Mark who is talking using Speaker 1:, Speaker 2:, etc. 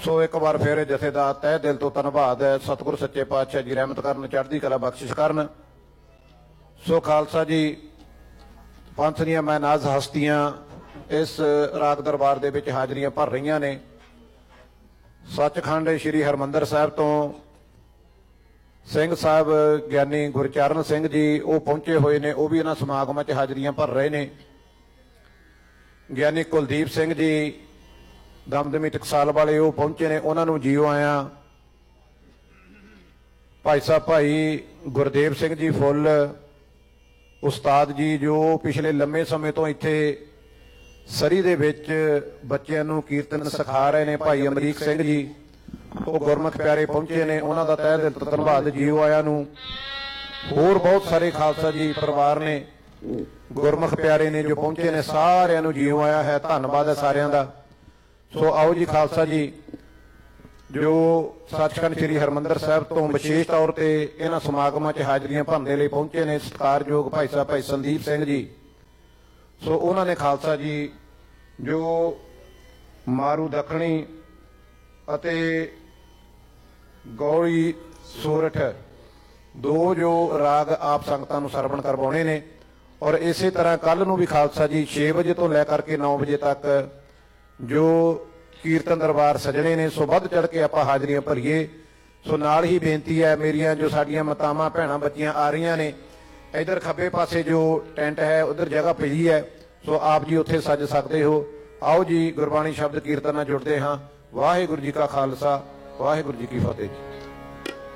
Speaker 1: सो एक बार फिर जथेदार तह दिल तो धन्नवाद है। सतगुरु सच्चे पातशाह जी रहमत करन, चढ़दी कला बख्शिश करन। सो खालसा जी पंथ दियां मैं नाज हस्तियां इस राग दरबार दे विच हाजरियां भर रही ने। सचखंड श्री हरमंदर साहब तो सिंह साहब ज्ञानी गुरचरण सिंह जी वो पहुंचे हुए ने, वो भी इन्हां समागमां च हाजरियां भर रहे ने। ज्ञानी कुलदीप सिंह जी दमदमी टकसाल वाले वो पहुंचे ने, उन्होंने जीओ आया। भाई साहब भाई गुरदेव सिंह जी फुल उस्ताद जी जो पिछले लंबे समय तो इत्थे सरी दे विच बच्चों नूं कीर्तन सिखा रहे ने। भाई अमरीक सिंह जी वो गुरमुख प्यारे पहुंचे ने, उन्हों का तह दिल तो धन्नवाद जीओ आया नूं। होर बहुत सारे खालसा जी परिवार ने, गुरमुख प्यारे ने जो पहुंचे ने, सारिआं नूं जीओ आया है। धन्नवाद है सारिआं दा। सो आओ जी खालसा जी जो सचखंड श्री हरमंदर साहब तो विशेष तौर पर इन्हां समागमां च हाजरियां भरने लई पहुंचे ने सत्कारयोग भाई साहब भाई संदीप सिंह जी। सो उन्होंने खालसा जी जो मारू दखणी अते गौड़ी सोरठ दो जो राग आप संगतां नूं सरवण करवाउणे ने। और इस तरह कल नूं भी खालसा जी 6 वजे तो लैकर के 9 वजे तक जो कीर्तन दरबार सजने ने। सो वध चढ़ के आपां हाजरियां भरीए। सो नाल ही बेनती है मेरियां जो साडियां मातावां भैणां बच्चियां आ रही ने, इधर खब्बे पासे जो टेंट है उधर जगह पई है। सो आप जी उत्थे सज सकते हो। आओ जी गुरबाणी शब्द कीर्तन नाल जुड़ते हाँ। वाहिगुरू जी का खालसा वाहिगुरू जी की फतेह।